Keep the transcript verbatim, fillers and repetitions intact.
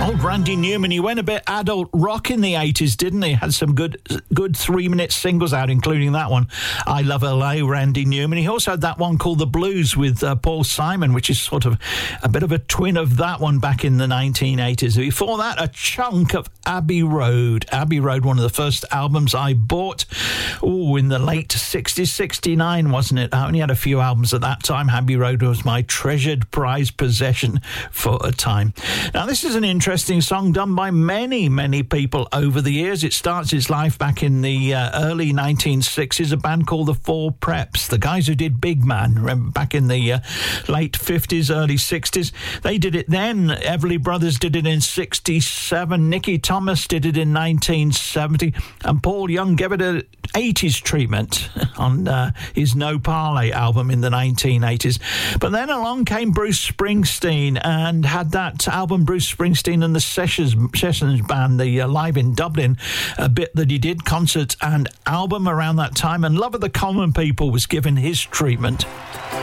Old Randy Newman, he went a bit adult rock in the eighties, didn't he? Had some good good three-minute singles out, including that one, I Love L A, Randy Newman. He also had that one called The Blues with uh, Paul Simon, which is sort of a bit of a twin of that one back in the nineteen eighties. Before that, a chunk of Abbey Road. Abbey Road, one of the first albums I bought, oh, in the late sixties, sixty-nine, wasn't it? I only had a few albums at that time. Abbey Road was my treasured prized possession for a time. Now, this is an interesting song done by many, many people over the years. It starts its life back in the uh, early nineteen sixties, a band called the Four Preps, the guys who did Big Man, remember, back in the uh, late fifties, early sixties. They did it then. Everly Brothers did it in sixty-seven. Nicky Thomas did it in nineteen seventy. And Paul Young gave it a eighties treatment on uh, his No Parley album in the nineteen eighties. But then along came Bruce Springsteen and had that album, Bruce Springsteen and the Sessions, Sessions Band, the uh, Live in Dublin, a bit that he did, concert and album around that time. And Love of the Common People was given his treatment.